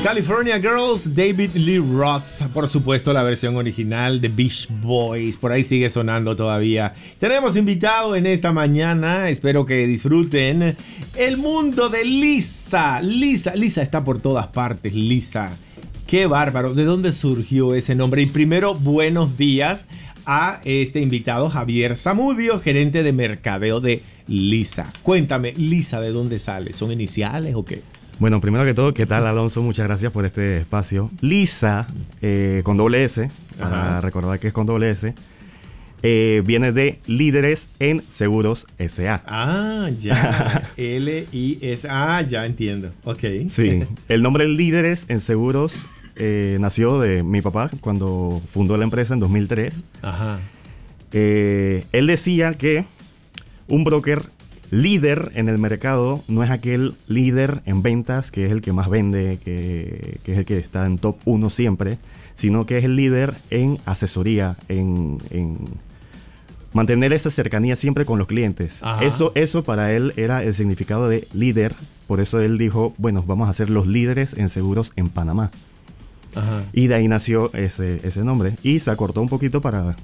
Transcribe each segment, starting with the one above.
California Girls, David Lee Roth. Por supuesto, la versión original de Beach Boys. Por ahí sigue sonando todavía. Tenemos invitado en esta mañana. Espero que disfruten el mundo de Lisa. Lisa está por todas partes. Lisa. Qué bárbaro. ¿De dónde surgió ese nombre? Y primero, buenos días a este invitado, Javier Zamudio, gerente de mercadeo de Lisa. Cuéntame, Lisa, ¿de dónde sale? ¿Son iniciales o qué? Bueno, primero que todo, ¿qué tal, Alonso? Muchas gracias por este espacio. Lisa, con doble S, para recordar que es con doble S, viene de Líderes en Seguros S.A. Ah, ya. L-I-S. Ah, ya entiendo. Ok. Sí, el nombre Líderes en Seguros nació de mi papá cuando fundó la empresa en 2003. Ajá. Él decía que un broker líder en el mercado no es aquel líder en ventas que es el que más vende, que es el que está en top 1 siempre, sino que es el líder en asesoría, en mantener esa cercanía siempre con los clientes. Eso para él era el significado de líder. Por eso él dijo, bueno, vamos a ser los líderes en seguros en Panamá. Ajá. Y de ahí nació ese nombre. Y se acortó un poquito para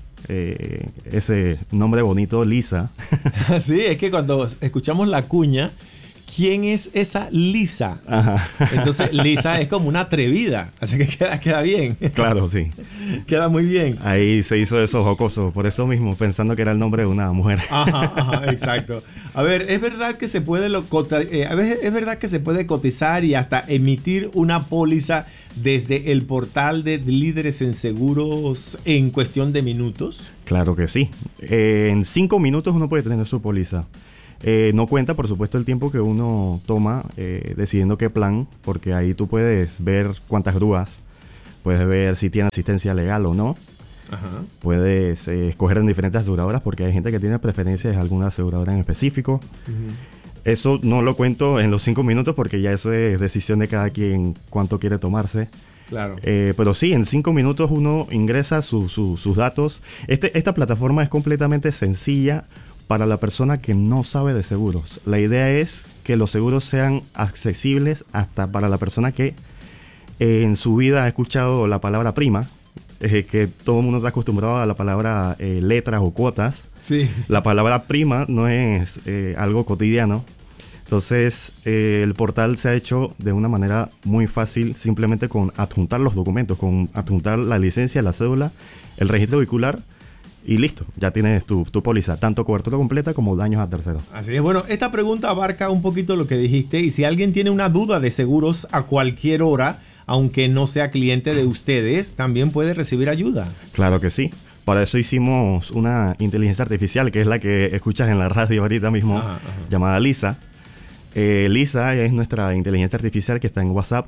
ese nombre bonito, Lisa. Sí, es que cuando escuchamos la cuña, ¿quién es esa Lisa? Ajá. Entonces, Lisa es como una atrevida. Así que queda bien. Claro, sí. Queda muy bien. Ahí se hizo eso jocoso. Por eso mismo, pensando que era el nombre de una mujer. Ajá, exacto. A ver, ¿es verdad que se puede ¿es verdad que se puede cotizar y hasta emitir una póliza desde el portal de Líderes en Seguros en cuestión de minutos? Claro que sí. En 5 minutos uno puede tener su póliza. No cuenta, por supuesto, el tiempo que uno toma decidiendo qué plan, porque ahí tú puedes ver cuántas grúas, puedes ver si tiene asistencia legal o no. Ajá. Puedes escoger en diferentes aseguradoras porque hay gente que tiene preferencias de alguna aseguradora en específico. Uh-huh. Eso no lo cuento en los 5 minutos porque ya eso es decisión de cada quien cuánto quiere tomarse. Claro. Pero sí, en 5 minutos uno ingresa sus datos. Esta plataforma es completamente sencilla para la persona que no sabe de seguros. La idea es que los seguros sean accesibles hasta para la persona que en su vida ha escuchado la palabra prima, que todo el mundo está acostumbrado a la palabra letras o cuotas. Sí. La palabra prima no es algo cotidiano. Entonces, el portal se ha hecho de una manera muy fácil, simplemente con adjuntar los documentos, con adjuntar la licencia, la cédula, el registro vehicular, y listo, ya tienes tu póliza, tanto cobertura completa como daños a terceros. Así es, bueno, esta pregunta abarca un poquito lo que dijiste, y si alguien tiene una duda de seguros a cualquier hora, aunque no sea cliente de ustedes, también puede recibir ayuda. Claro que sí. Para eso hicimos una inteligencia artificial, que es la que escuchas en la radio ahorita mismo, llamada Lisa. Lisa es nuestra inteligencia artificial que está en WhatsApp.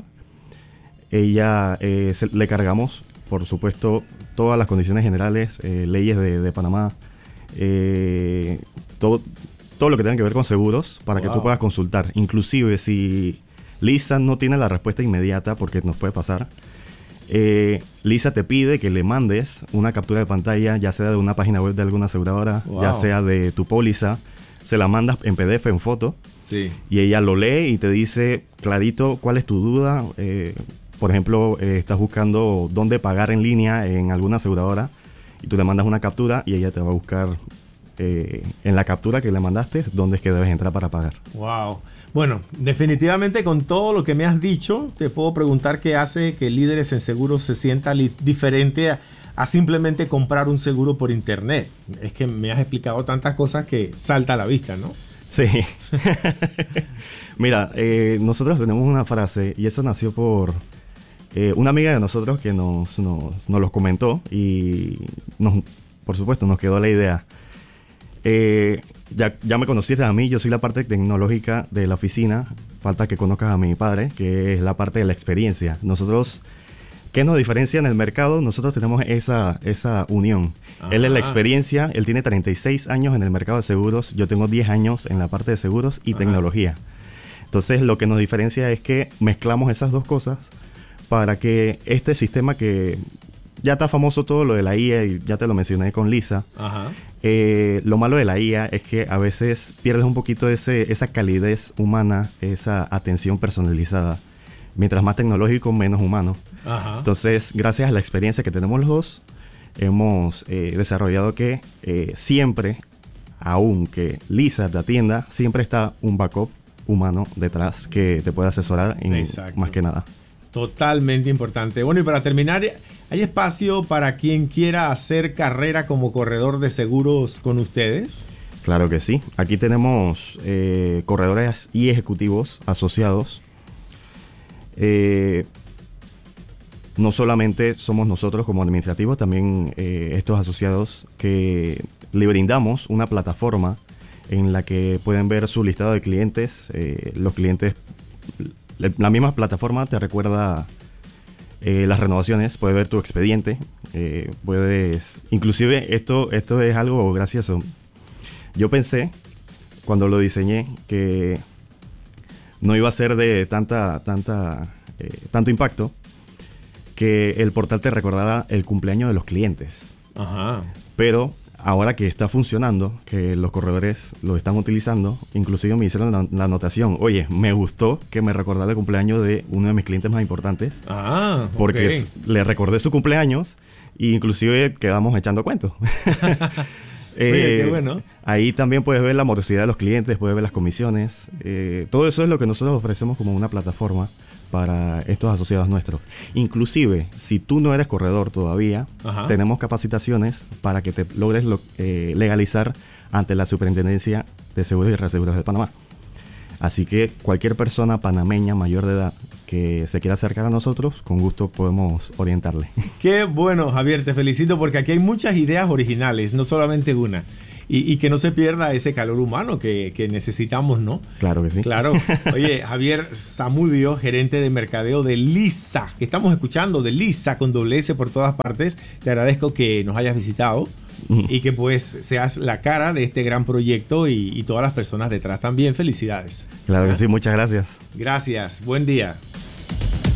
Ella le cargamos, por supuesto, todas las condiciones generales, leyes de Panamá, todo lo que tenga que ver con seguros para que tú puedas consultar. Inclusive si Lisa no tiene la respuesta inmediata, porque nos puede pasar, Lisa te pide que le mandes una captura de pantalla, ya sea de una página web de alguna aseguradora, ya sea de tu póliza, se la mandas en PDF, en foto, sí, y ella lo lee y te dice clarito cuál es tu duda. Por ejemplo, estás buscando dónde pagar en línea en alguna aseguradora y tú le mandas una captura y ella te va a buscar en la captura que le mandaste dónde es que debes entrar para pagar. Wow. Bueno, definitivamente con todo lo que me has dicho, te puedo preguntar qué hace que Líderes en Seguros se sienta diferente a simplemente comprar un seguro por internet. Es que me has explicado tantas cosas que salta a la vista, ¿no? Sí. Mira, nosotros tenemos una frase y eso nació por una amiga de nosotros que nos los comentó y por supuesto nos quedó la idea. Ya me conociste a mí, yo soy la parte tecnológica de la oficina, falta que conozcas a mi padre, que es la parte de la experiencia. Nosotros, ¿qué nos diferencia en el mercado? Nosotros tenemos esa unión. Él es la experiencia, él tiene 36 años en el mercado de seguros, yo tengo 10 años en la parte de seguros y tecnología. Entonces lo que nos diferencia es que mezclamos esas dos cosas para que este sistema que ya está famoso todo lo de la IA y ya te lo mencioné con Lisa. Lo malo de la IA es que a veces pierdes un poquito esa calidez humana, esa atención personalizada. mientras más tecnológico, menos humano. Ajá. Entonces, gracias a la experiencia que tenemos los dos, hemos desarrollado que siempre, aunque Lisa te atienda, siempre está un backup humano detrás que te puede asesorar en más que nada. Totalmente importante. Bueno, y para terminar, ¿hay espacio para quien quiera hacer carrera como corredor de seguros con ustedes? Claro que sí. Aquí tenemos corredores y ejecutivos asociados. No solamente somos nosotros como administrativos, también estos asociados que le brindamos una plataforma en la que pueden ver su listado de clientes. Los clientes, la misma plataforma te recuerda las renovaciones, puedes ver tu expediente, inclusive esto es algo gracioso. Yo pensé, cuando lo diseñé, que no iba a ser de tanto impacto, que el portal te recordara el cumpleaños de los clientes. Ajá. Pero ahora que está funcionando, que los corredores lo están utilizando, inclusive me hicieron la anotación, oye, me gustó que me recordara el cumpleaños de uno de mis clientes más importantes. Ah, porque le recordé su cumpleaños e inclusive quedamos echando cuentos. Oye, qué bueno. Ahí también puedes ver la morosidad de los clientes, puedes ver las comisiones. Todo eso es lo que nosotros ofrecemos como una plataforma para estos asociados nuestros. Inclusive, si tú no eres corredor todavía, Ajá, tenemos capacitaciones para que te logres legalizar ante la Superintendencia de Seguros y Reaseguros de Panamá. Así que cualquier persona panameña mayor de edad que se quiera acercar a nosotros, con gusto podemos orientarle. Qué bueno, Javier, te felicito porque aquí hay muchas ideas originales, no solamente una. Y que no se pierda ese calor humano que necesitamos, ¿no? Claro que sí. Claro. Oye, Javier Zamudio, gerente de mercadeo de Lisa, que estamos escuchando, de Lisa con doble S por todas partes. Te agradezco que nos hayas visitado y que pues seas la cara de este gran proyecto y todas las personas detrás también. Felicidades. Claro que sí, muchas gracias. Gracias, buen día.